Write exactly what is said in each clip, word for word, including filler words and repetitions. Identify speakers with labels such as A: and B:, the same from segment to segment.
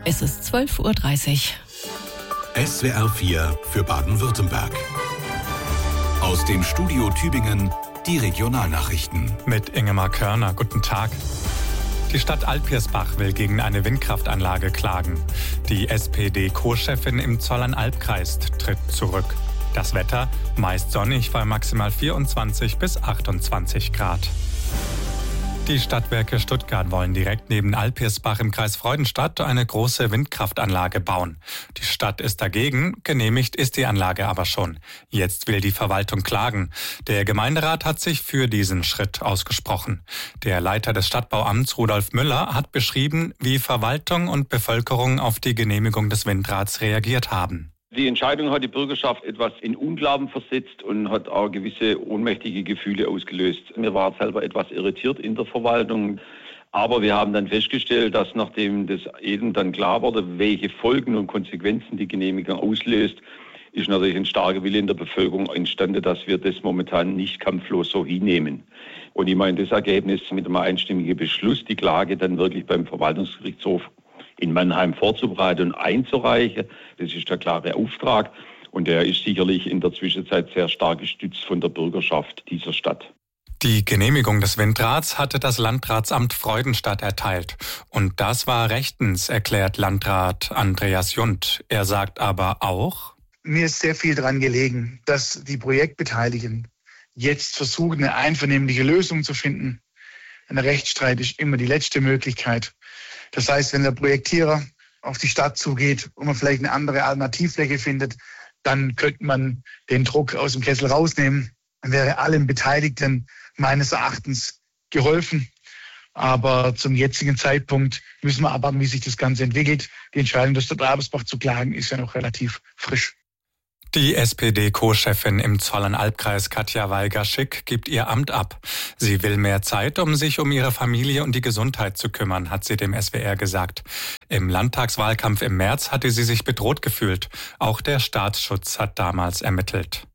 A: Es ist zwölf Uhr dreißig.
B: S W R vier für Baden-Württemberg. Aus dem Studio Tübingen die Regionalnachrichten.
C: Mit Ingemar Körner, guten Tag. Die Stadt Alpirsbach will gegen eine Windkraftanlage klagen. Die S P D-Co-Chefin im Zollernalbkreis tritt zurück. Das Wetter meist sonnig bei maximal vierundzwanzig bis achtundzwanzig Grad. Die Stadtwerke Stuttgart wollen direkt neben Alpirsbach im Kreis Freudenstadt eine große Windkraftanlage bauen. Die Stadt ist dagegen, genehmigt ist die Anlage aber schon. Jetzt will die Verwaltung klagen. Der Gemeinderat hat sich für diesen Schritt ausgesprochen. Der Leiter des Stadtbauamts Rudolf Müller hat beschrieben, wie Verwaltung und Bevölkerung auf die Genehmigung des Windrads reagiert haben.
D: Die Entscheidung hat die Bürgerschaft etwas in Unglauben versetzt und hat auch gewisse ohnmächtige Gefühle ausgelöst. Mir war selber etwas irritiert in der Verwaltung, aber wir haben dann festgestellt, dass nachdem das eben dann klar wurde, welche Folgen und Konsequenzen die Genehmigung auslöst, ist natürlich ein starker Wille in der Bevölkerung entstanden, dass wir das momentan nicht kampflos so hinnehmen. Und ich meine, das Ergebnis mit einem einstimmigen Beschluss, die Klage dann wirklich beim Verwaltungsgerichtshof in Mannheim vorzubereiten und einzureichen. Das ist der klare Auftrag und der ist sicherlich in der Zwischenzeit sehr stark gestützt von der Bürgerschaft dieser Stadt.
C: Die Genehmigung des Windrads hatte das Landratsamt Freudenstadt erteilt. Und das war rechtens, erklärt Landrat Andreas Jund. Er sagt aber auch:
E: Mir ist sehr viel daran gelegen, dass die Projektbeteiligten jetzt versuchen, eine einvernehmliche Lösung zu finden. Ein Rechtsstreit ist immer die letzte Möglichkeit. Das heißt, wenn der Projektierer auf die Stadt zugeht und man vielleicht eine andere Alternativfläche findet, dann könnte man den Druck aus dem Kessel rausnehmen. Dann wäre allen Beteiligten meines Erachtens geholfen. Aber zum jetzigen Zeitpunkt müssen wir abwarten, wie sich das Ganze entwickelt. Die Entscheidung, der Stadt Alpirsbach zu klagen, ist ja noch relativ frisch.
C: Die S P D-Co-Chefin im Zollernalbkreis Katja Weiger-Schick gibt ihr Amt ab. Sie will mehr Zeit, um sich um ihre Familie und die Gesundheit zu kümmern, hat sie dem S W R gesagt. Im Landtagswahlkampf im März hatte sie sich bedroht gefühlt. Auch der Staatsschutz hat damals ermittelt.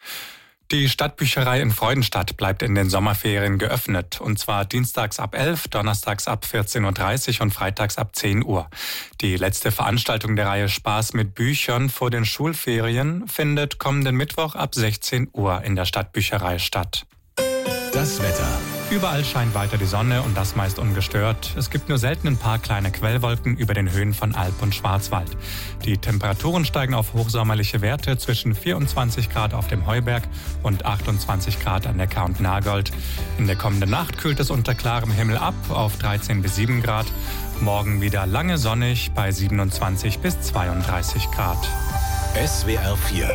C: Die Stadtbücherei in Freudenstadt bleibt in den Sommerferien geöffnet, und zwar dienstags ab elf, donnerstags ab vierzehn Uhr dreißig und freitags ab zehn Uhr. Die letzte Veranstaltung der Reihe Spaß mit Büchern vor den Schulferien findet kommenden Mittwoch ab sechzehn Uhr in der Stadtbücherei statt.
B: Das Wetter.
C: Überall scheint weiter die Sonne und das meist ungestört. Es gibt nur selten ein paar kleine Quellwolken über den Höhen von Alb und Schwarzwald. Die Temperaturen steigen auf hochsommerliche Werte zwischen vierundzwanzig Grad auf dem Heuberg und achtundzwanzig Grad an Neckar und Nagold. In der kommenden Nacht kühlt es unter klarem Himmel ab auf dreizehn bis sieben Grad. Morgen wieder lange sonnig bei siebenundzwanzig bis zweiunddreißig Grad.
B: S W R vier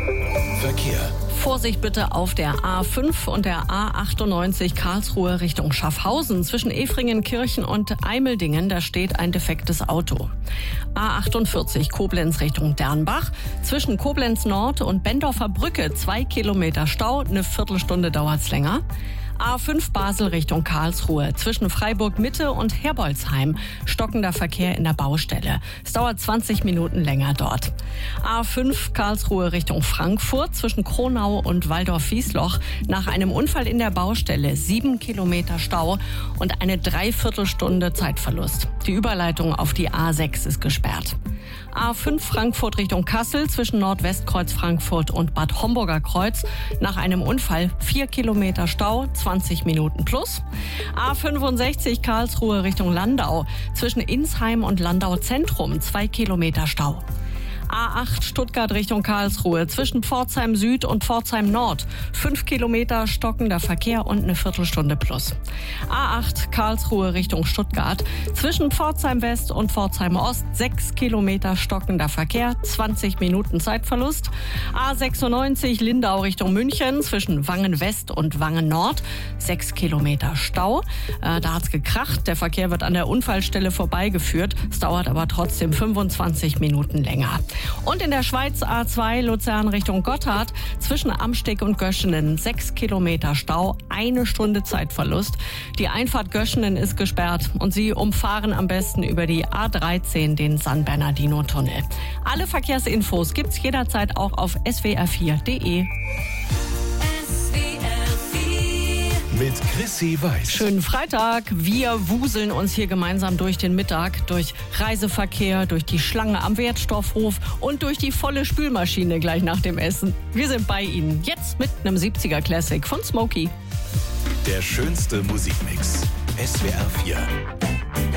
B: Verkehr.
A: Vorsicht bitte auf der A fünf und der A achtundneunzig Karlsruhe Richtung Schaffhausen. Zwischen Efringenkirchen und Eimeldingen, da steht ein defektes Auto. A achtundvierzig Koblenz Richtung Dernbach. Zwischen Koblenz Nord und Bendorfer Brücke zwei Kilometer Stau. Eine Viertelstunde dauert's länger. A fünf Basel Richtung Karlsruhe. Zwischen Freiburg Mitte und Herbolzheim stockender Verkehr in der Baustelle. Es dauert zwanzig Minuten länger dort. A fünf Karlsruhe Richtung Frankfurt. Zwischen Kronau und Waldorf-Wiesloch nach einem Unfall in der Baustelle sieben Kilometer Stau und eine Dreiviertelstunde Zeitverlust. Die Überleitung auf die A sechs ist gesperrt. A fünf Frankfurt Richtung Kassel zwischen Nordwestkreuz Frankfurt und Bad Homburger Kreuz nach einem Unfall vier Kilometer Stau, zwanzig Minuten plus. A fünfundsechzig Karlsruhe Richtung Landau zwischen Insheim und Landau Zentrum zwei Kilometer Stau. A acht Stuttgart Richtung Karlsruhe zwischen Pforzheim Süd und Pforzheim Nord. Fünf Kilometer stockender Verkehr und eine Viertelstunde plus. A acht Karlsruhe Richtung Stuttgart zwischen Pforzheim West und Pforzheim Ost. Sechs Kilometer stockender Verkehr, zwanzig Minuten Zeitverlust. A sechsundneunzig Lindau Richtung München zwischen Wangen West und Wangen Nord. Sechs Kilometer Stau. Äh, da hat's gekracht. Der Verkehr wird an der Unfallstelle vorbeigeführt. Es dauert aber trotzdem fünfundzwanzig Minuten länger. Und in der Schweiz A zwei Luzern Richtung Gotthard zwischen Amsteg und Göschenen sechs Kilometer Stau, eine Stunde Zeitverlust. Die Einfahrt Göschenen ist gesperrt und Sie umfahren am besten über die A dreizehn den San Bernardino Tunnel. Alle Verkehrsinfos gibt's jederzeit auch auf s w r vier punkt d e.
B: mit Chrissy Weiß.
A: Schönen Freitag. Wir wuseln uns hier gemeinsam durch den Mittag, durch Reiseverkehr, durch die Schlange am Wertstoffhof und durch die volle Spülmaschine gleich nach dem Essen. Wir sind bei Ihnen. Jetzt mit einem siebziger Classic von Smokey.
B: Der schönste Musikmix. S W R vier.